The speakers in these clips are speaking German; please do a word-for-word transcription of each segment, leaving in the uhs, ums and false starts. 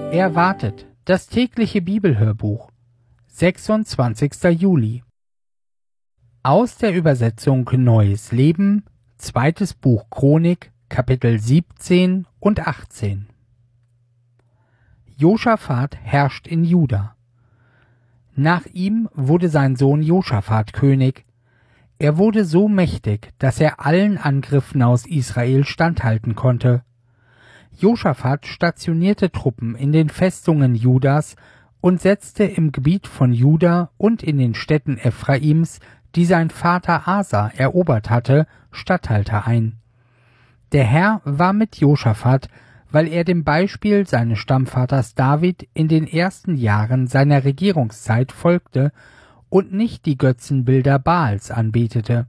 Erwartet, das tägliche Bibelhörbuch, sechsundzwanzigster Juli. Aus der Übersetzung Neues Leben, zweites Buch Chronik, Kapitel siebzehn und achtzehn. Josaphat herrscht in Juda. Nach ihm wurde sein Sohn Josaphat König. Er wurde so mächtig, dass er allen Angriffen aus Israel standhalten konnte. Josaphat stationierte Truppen in den Festungen Judas und setzte im Gebiet von Juda und in den Städten Ephraims, die sein Vater Asa erobert hatte, Statthalter ein. Der Herr war mit Josaphat, weil er dem Beispiel seines Stammvaters David in den ersten Jahren seiner Regierungszeit folgte und nicht die Götzenbilder Baals anbetete.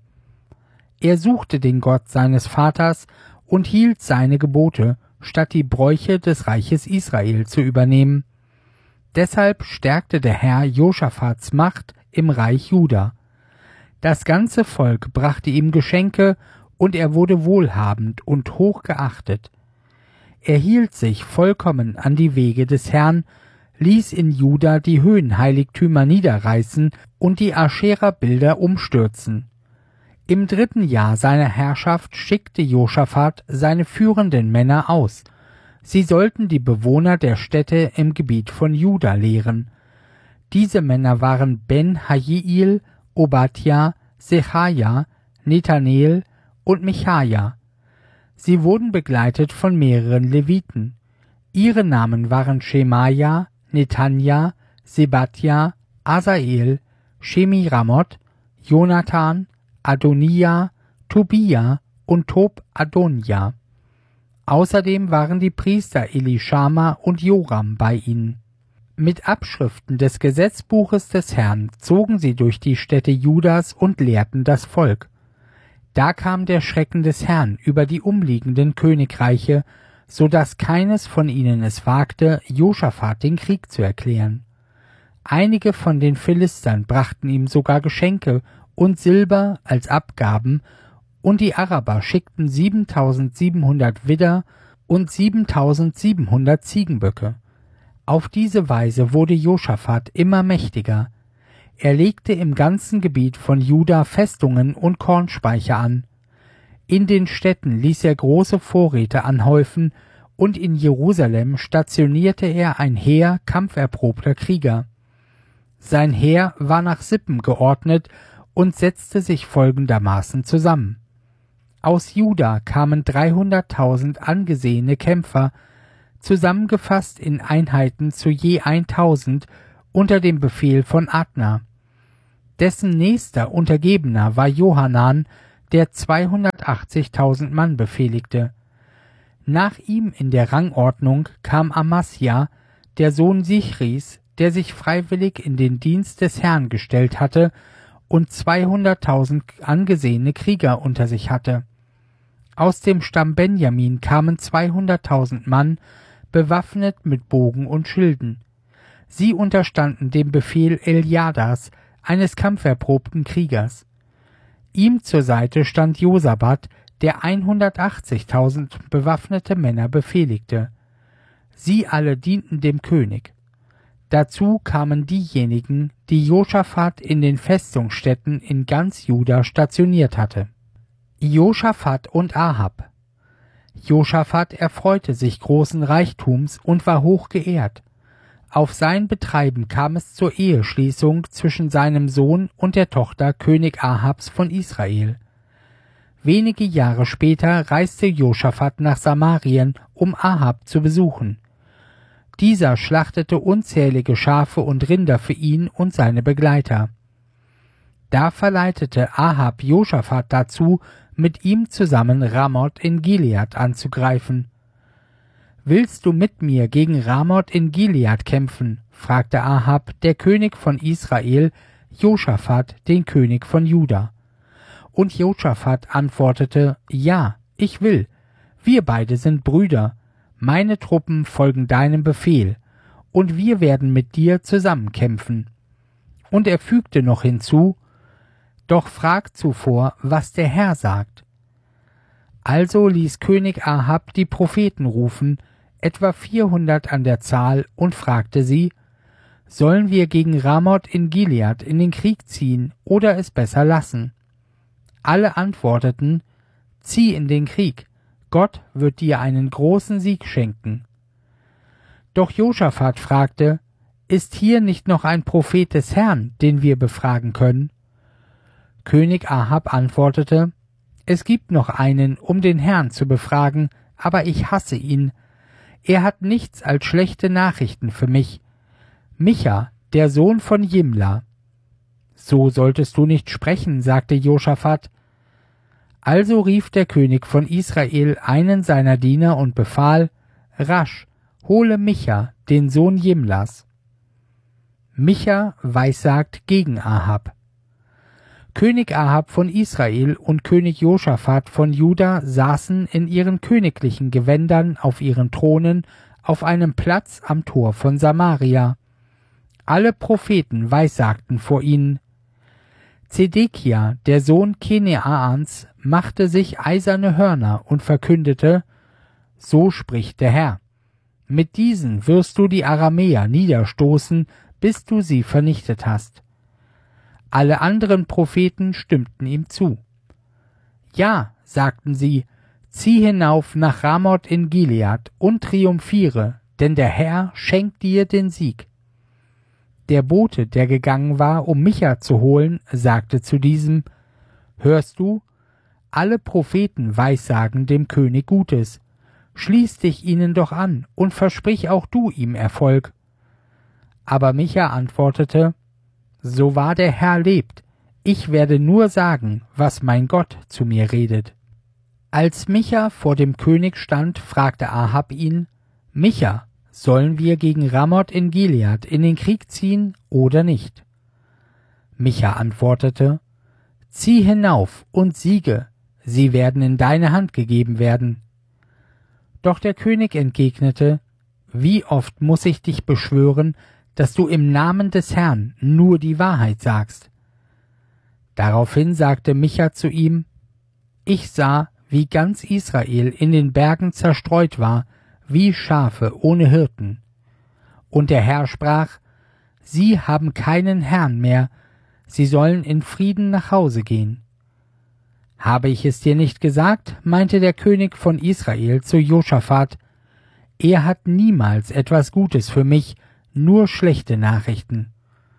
Er suchte den Gott seines Vaters und hielt seine Gebote, statt die Bräuche des Reiches Israel zu übernehmen. Deshalb stärkte der Herr Josaphats Macht im Reich Juda. Das ganze Volk brachte ihm Geschenke, und er wurde wohlhabend und hoch geachtet. Er hielt sich vollkommen an die Wege des Herrn, ließ in Juda die Höhenheiligtümer niederreißen und die Aschera-Bilder umstürzen. Im dritten Jahr seiner Herrschaft schickte Josaphat seine führenden Männer aus. Sie sollten die Bewohner der Städte im Gebiet von Juda lehren. Diese Männer waren Ben-Hajiel, Obadja, Sechaja, Nethanel und Michaja. Sie wurden begleitet von mehreren Leviten. Ihre Namen waren Schemaja, Netanja, Sebadja, Asael, Shemiramoth, Jonathan, Adonia, Tobia und Tob-Adonja. Außerdem waren die Priester Elishama und Joram bei ihnen. Mit Abschriften des Gesetzbuches des Herrn zogen sie durch die Städte Judas und lehrten das Volk. Da kam der Schrecken des Herrn über die umliegenden Königreiche, so dass keines von ihnen es wagte, Josaphat den Krieg zu erklären. Einige von den Philistern brachten ihm sogar Geschenke und Silber als Abgaben, und die Araber schickten siebentausendsiebenhundert Widder und siebentausendsiebenhundert Ziegenböcke. Auf diese Weise wurde Josaphat immer mächtiger. Er legte im ganzen Gebiet von Juda Festungen und Kornspeicher an. In den Städten ließ er große Vorräte anhäufen, und in Jerusalem stationierte er ein Heer kampferprobter Krieger. Sein Heer war nach Sippen geordnet und setzte sich folgendermaßen zusammen. Aus Juda kamen dreihunderttausend angesehene Kämpfer, zusammengefasst in Einheiten zu je eintausend unter dem Befehl von Adna. Dessen nächster Untergebener war Johanan, der zweihundertachtzigtausend Mann befehligte. Nach ihm in der Rangordnung kam Amasja, der Sohn Sichris, der sich freiwillig in den Dienst des Herrn gestellt hatte und zweihunderttausend angesehene Krieger unter sich hatte. Aus dem Stamm Benjamin kamen zweihunderttausend Mann, bewaffnet mit Bogen und Schilden. Sie unterstanden dem Befehl Eliadas, eines kampferprobten Kriegers. Ihm zur Seite stand Josabad, der hundertachtzigtausend bewaffnete Männer befehligte. Sie alle dienten dem König. Dazu kamen diejenigen, die Josaphat in den Festungsstädten in ganz Juda stationiert hatte. Josaphat und Ahab. Josaphat erfreute sich großen Reichtums und war hoch geehrt. Auf sein Betreiben kam es zur Eheschließung zwischen seinem Sohn und der Tochter König Ahabs von Israel. Wenige Jahre später reiste Josaphat nach Samarien, um Ahab zu besuchen. Dieser schlachtete unzählige Schafe und Rinder für ihn und seine Begleiter. Da verleitete Ahab Josaphat dazu, mit ihm zusammen Ramoth in Gilead anzugreifen. »Willst du mit mir gegen Ramoth in Gilead kämpfen?« fragte Ahab, der König von Israel, Josaphat, den König von Juda. Und Josaphat antwortete, »Ja, ich will. Wir beide sind Brüder. Meine Truppen folgen deinem Befehl, und wir werden mit dir zusammen kämpfen.« Und er fügte noch hinzu, »Doch frag zuvor, was der Herr sagt.« Also ließ König Ahab die Propheten rufen, etwa vierhundert an der Zahl, und fragte sie: Sollen wir gegen Ramoth in Gilead in den Krieg ziehen oder es besser lassen? Alle antworteten: Zieh in den Krieg, Gott wird dir einen großen Sieg schenken. Doch Josaphat fragte: Ist hier nicht noch ein Prophet des Herrn, den wir befragen können? König Ahab antwortete: Es gibt noch einen, um den Herrn zu befragen, aber ich hasse ihn. Er hat nichts als schlechte Nachrichten für mich. Micha, der Sohn von Jimla. So solltest du nicht sprechen, sagte Josaphat. Also rief der König von Israel einen seiner Diener und befahl: Rasch, hole Micha, den Sohn Jimlas. Micha weissagt gegen Ahab. König Ahab von Israel und König Josaphat von Juda saßen in ihren königlichen Gewändern auf ihren Thronen auf einem Platz am Tor von Samaria. Alle Propheten weissagten vor ihnen. Zedekia, der Sohn Keneaans, machte sich eiserne Hörner und verkündete: So spricht der Herr: Mit diesen wirst du die Aramäer niederstoßen, bis du sie vernichtet hast. Alle anderen Propheten stimmten ihm zu. Ja, sagten sie, zieh hinauf nach Ramoth in Gilead und triumphiere, denn der Herr schenkt dir den Sieg. Der Bote, der gegangen war, um Micha zu holen, sagte zu diesem: Hörst du? Alle Propheten weissagen dem König Gutes. Schließ dich ihnen doch an und versprich auch du ihm Erfolg. Aber Micha antwortete: So wahr der Herr lebt, ich werde nur sagen, was mein Gott zu mir redet. Als Micha vor dem König stand, fragte Ahab ihn: Micha, sollen wir gegen Ramoth in Gilead in den Krieg ziehen oder nicht? Micha antwortete: Zieh hinauf und siege, sie werden in deine Hand gegeben werden. Doch der König entgegnete: Wie oft muß ich dich beschwören, dass du im Namen des Herrn nur die Wahrheit sagst? Daraufhin sagte Micha zu ihm: Ich sah, wie ganz Israel in den Bergen zerstreut war, wie Schafe ohne Hirten. Und der Herr sprach: Sie haben keinen Herrn mehr, sie sollen in Frieden nach Hause gehen. Habe ich es dir nicht gesagt, meinte der König von Israel zu Josaphat, er hat niemals etwas Gutes für mich, nur schlechte Nachrichten.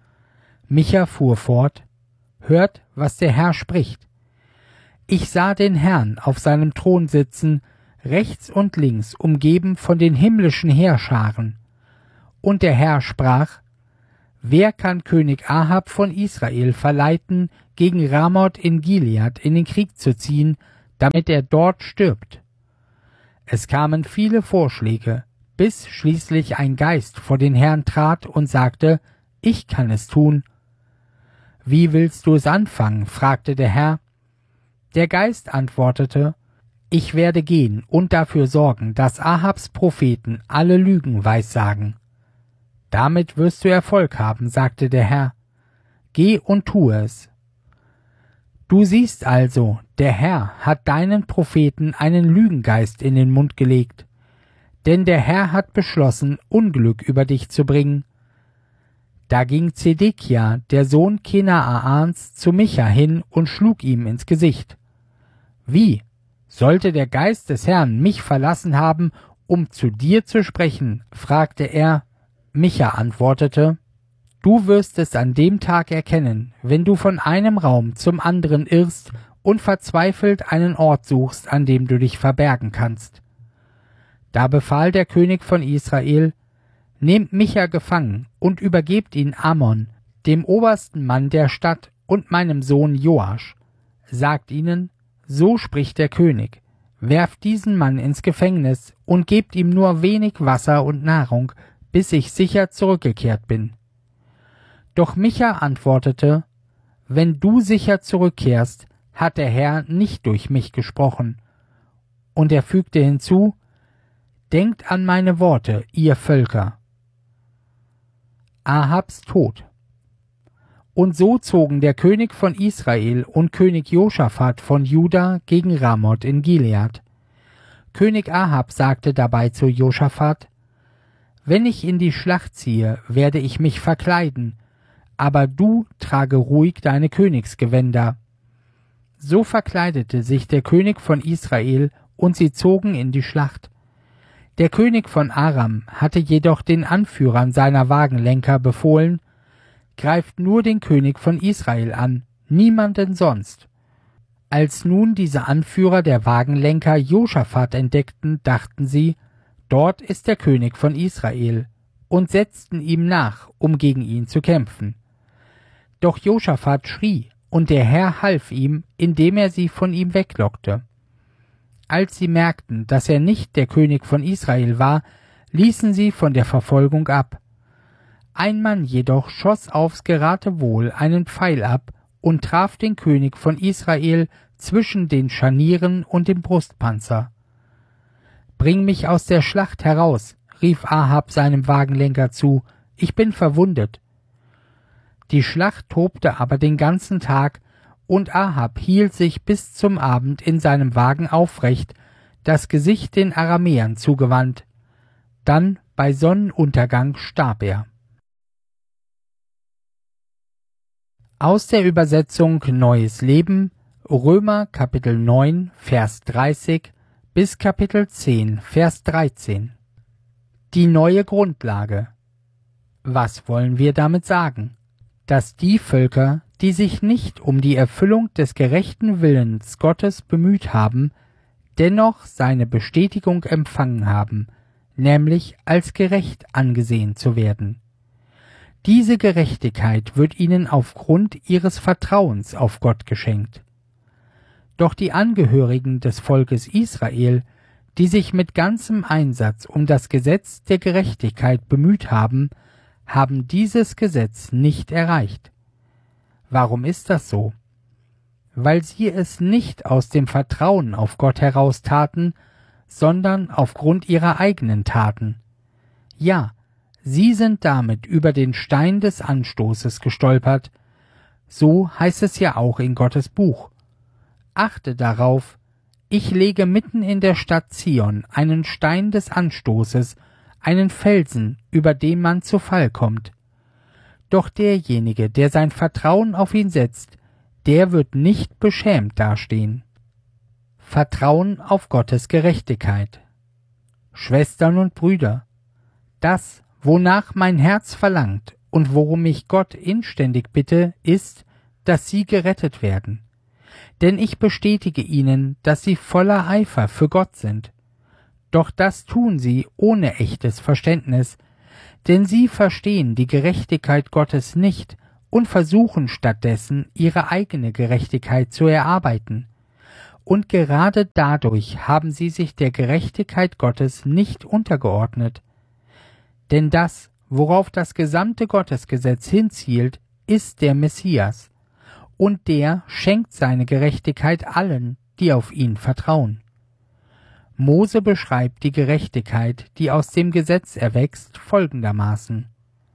Micha fuhr fort: Hört, was der Herr spricht. Ich sah den Herrn auf seinem Thron sitzen, rechts und links umgeben von den himmlischen Heerscharen. Und der Herr sprach: Wer kann König Ahab von Israel verleiten, gegen Ramoth in Gilead in den Krieg zu ziehen, damit er dort stirbt? Es kamen viele Vorschläge, bis schließlich ein Geist vor den Herrn trat und sagte: Ich kann es tun. Wie willst du es anfangen? Fragte der Herr. Der Geist antwortete: Ich werde gehen und dafür sorgen, dass Ahabs Propheten alle Lügen weissagen. Damit wirst du Erfolg haben, sagte der Herr. Geh und tue es. Du siehst also, der Herr hat deinen Propheten einen Lügengeist in den Mund gelegt. Denn der Herr hat beschlossen, Unglück über dich zu bringen. Da ging Zedekia, der Sohn Kenaans, zu Micha hin und schlug ihm ins Gesicht. Wie? Sollte der Geist des Herrn mich verlassen haben, um zu dir zu sprechen? Fragte er. Micha antwortete: Du wirst es an dem Tag erkennen, wenn du von einem Raum zum anderen irrst und verzweifelt einen Ort suchst, an dem du dich verbergen kannst. Da befahl der König von Israel: Nehmt Micha gefangen und übergebt ihn Amon, dem obersten Mann der Stadt, und meinem Sohn Joasch. Sagt ihnen: So spricht der König: Werft diesen Mann ins Gefängnis und gebt ihm nur wenig Wasser und Nahrung, bis ich sicher zurückgekehrt bin. Doch Micha antwortete: Wenn du sicher zurückkehrst, hat der Herr nicht durch mich gesprochen. Und er fügte hinzu: Denkt an meine Worte, ihr Völker. Ahabs Tod. Und so zogen der König von Israel und König Josaphat von Juda gegen Ramoth in Gilead. König Ahab sagte dabei zu Josaphat: »Wenn ich in die Schlacht ziehe, werde ich mich verkleiden, aber du trage ruhig deine Königsgewänder.« So verkleidete sich der König von Israel, und sie zogen in die Schlacht. Der König von Aram hatte jedoch den Anführern seiner Wagenlenker befohlen: »Greift nur den König von Israel an, niemanden sonst.« Als nun diese Anführer der Wagenlenker Josaphat entdeckten, dachten sie: »Dort ist der König von Israel«, und setzten ihm nach, um gegen ihn zu kämpfen. Doch Josaphat schrie, und der Herr half ihm, indem er sie von ihm weglockte. Als sie merkten, dass er nicht der König von Israel war, ließen sie von der Verfolgung ab. Ein Mann jedoch schoss aufs Geratewohl einen Pfeil ab und traf den König von Israel zwischen den Scharnieren und dem Brustpanzer. »Bring mich aus der Schlacht heraus«, rief Ahab seinem Wagenlenker zu, »ich bin verwundet.« Die Schlacht tobte aber den ganzen Tag, und Ahab hielt sich bis zum Abend in seinem Wagen aufrecht, das Gesicht den Aramäern zugewandt. Dann bei Sonnenuntergang starb er. Aus der Übersetzung Neues Leben, Römer Kapitel neun, Vers dreißig bis Kapitel zehn, Vers dreizehn. Die neue Grundlage. Was wollen wir damit sagen? Dass die Völker, die sich nicht um die Erfüllung des gerechten Willens Gottes bemüht haben, dennoch seine Bestätigung empfangen haben, nämlich als gerecht angesehen zu werden. Diese Gerechtigkeit wird ihnen aufgrund ihres Vertrauens auf Gott geschenkt. Doch die Angehörigen des Volkes Israel, die sich mit ganzem Einsatz um das Gesetz der Gerechtigkeit bemüht haben, haben dieses Gesetz nicht erreicht. Warum ist das so? Weil sie es nicht aus dem Vertrauen auf Gott heraus taten, sondern aufgrund ihrer eigenen Taten. Ja, sie sind damit über den Stein des Anstoßes gestolpert. So heißt es ja auch in Gottes Buch. Achte darauf, ich lege mitten in der Stadt Zion einen Stein des Anstoßes, einen Felsen, über den man zu Fall kommt. Doch derjenige, der sein Vertrauen auf ihn setzt, der wird nicht beschämt dastehen. Vertrauen auf Gottes Gerechtigkeit. Schwestern und Brüder, das, wonach mein Herz verlangt und worum ich Gott inständig bitte, ist, dass sie gerettet werden. Denn ich bestätige ihnen, dass sie voller Eifer für Gott sind. Doch das tun sie ohne echtes Verständnis, denn sie verstehen die Gerechtigkeit Gottes nicht und versuchen stattdessen, ihre eigene Gerechtigkeit zu erarbeiten. Und gerade dadurch haben sie sich der Gerechtigkeit Gottes nicht untergeordnet. Denn das, worauf das gesamte Gottesgesetz hinzielt, ist der Messias, und der schenkt seine Gerechtigkeit allen, die auf ihn vertrauen. Mose beschreibt die Gerechtigkeit, die aus dem Gesetz erwächst, folgendermaßen: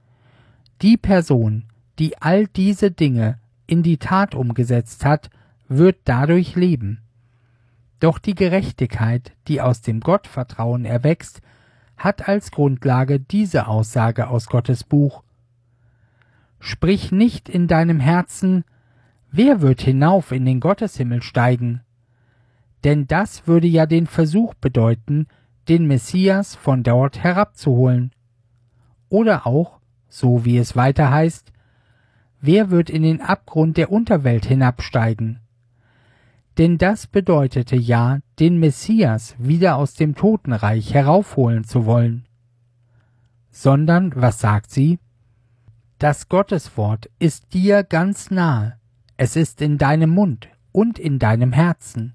Die Person, die all diese Dinge in die Tat umgesetzt hat, wird dadurch leben. Doch die Gerechtigkeit, die aus dem Gottvertrauen erwächst, hat als Grundlage diese Aussage aus Gottes Buch: Sprich nicht in deinem Herzen, wer wird hinauf in den Gotteshimmel steigen? Denn das würde ja den Versuch bedeuten, den Messias von dort herabzuholen. Oder auch, so wie es weiter heißt, wer wird in den Abgrund der Unterwelt hinabsteigen? Denn das bedeutete ja, den Messias wieder aus dem Totenreich heraufholen zu wollen. Sondern, was sagt sie? Das Gotteswort ist dir ganz nahe, es ist in deinem Mund und in deinem Herzen.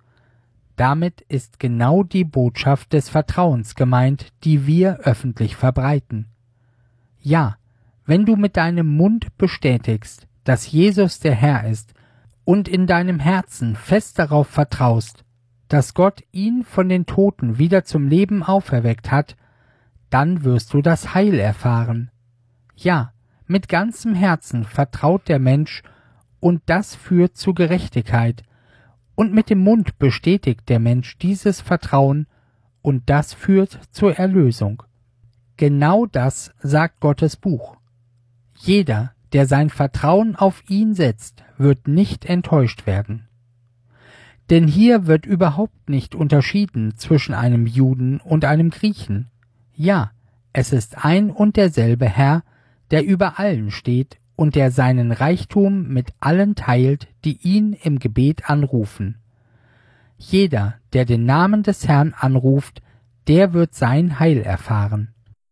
Damit ist genau die Botschaft des Vertrauens gemeint, die wir öffentlich verbreiten. Ja, wenn du mit deinem Mund bestätigst, dass Jesus der Herr ist, und in deinem Herzen fest darauf vertraust, dass Gott ihn von den Toten wieder zum Leben auferweckt hat, dann wirst du das Heil erfahren. Ja, mit ganzem Herzen vertraut der Mensch, und das führt zu Gerechtigkeit, und mit dem Mund bestätigt der Mensch dieses Vertrauen, und das führt zur Erlösung. Genau das sagt Gottes Buch. Jeder, der sein Vertrauen auf ihn setzt, wird nicht enttäuscht werden. Denn hier wird überhaupt nicht unterschieden zwischen einem Juden und einem Griechen. Ja, es ist ein und derselbe Herr, der über allen steht und der seinen Reichtum mit allen teilt, die ihn im Gebet anrufen. Jeder, der den Namen des Herrn anruft, der wird sein Heil erfahren.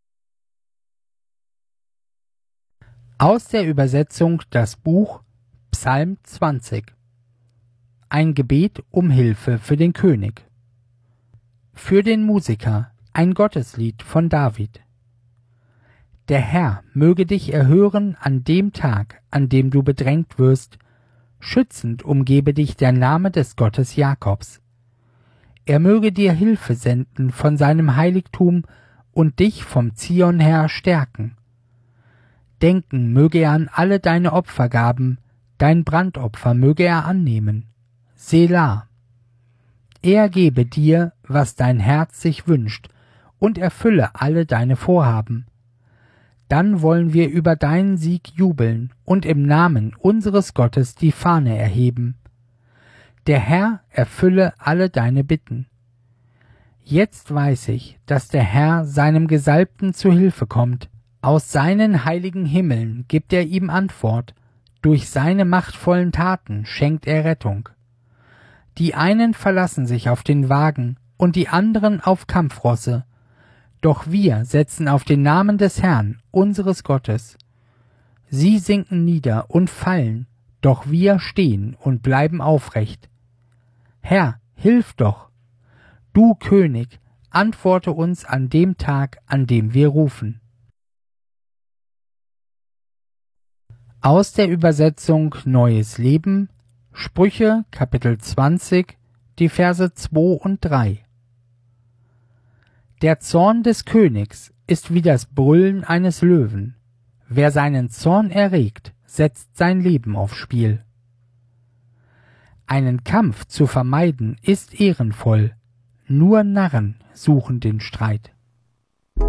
Aus der Übersetzung das Buch Psalm zwanzig. Ein Gebet um Hilfe für den König. Für den Musiker ein Gotteslied von David. Der Herr möge dich erhören an dem Tag, an dem du bedrängt wirst. Schützend umgebe dich der Name des Gottes Jakobs. Er möge dir Hilfe senden von seinem Heiligtum und dich vom Zion her stärken. Denken möge er an alle deine Opfergaben, dein Brandopfer möge er annehmen. Selah. Er gebe dir, was dein Herz sich wünscht, und erfülle alle deine Vorhaben. Dann wollen wir über deinen Sieg jubeln und im Namen unseres Gottes die Fahne erheben. Der Herr erfülle alle deine Bitten. Jetzt weiß ich, dass der Herr seinem Gesalbten zu Hilfe kommt. Aus seinen heiligen Himmeln gibt er ihm Antwort. Durch seine machtvollen Taten schenkt er Rettung. Die einen verlassen sich auf den Wagen und die anderen auf Kampfrosse. Doch wir setzen auf den Namen des Herrn, unseres Gottes. Sie sinken nieder und fallen, doch wir stehen und bleiben aufrecht. Herr, hilf doch! Du König, antworte uns an dem Tag, an dem wir rufen. Aus der Übersetzung Neues Leben, Sprüche, Kapitel zwanzig, die Verse zwei und drei. Der Zorn des Königs ist wie das Brüllen eines Löwen. Wer seinen Zorn erregt, setzt sein Leben aufs Spiel. Einen Kampf zu vermeiden ist ehrenvoll, nur Narren suchen den Streit.